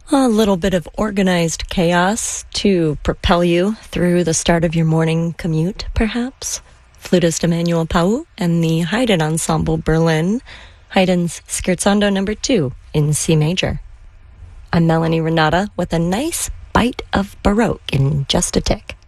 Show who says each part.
Speaker 1: A little bit of organized chaos to propel you through the start of your morning commute, perhaps. Flutist Emmanuel Pau and the Haydn Ensemble Berlin, Haydn's Scherzando No. 2 in C major. I'm Melanie Renata with a nice bite of Baroque in just a tick.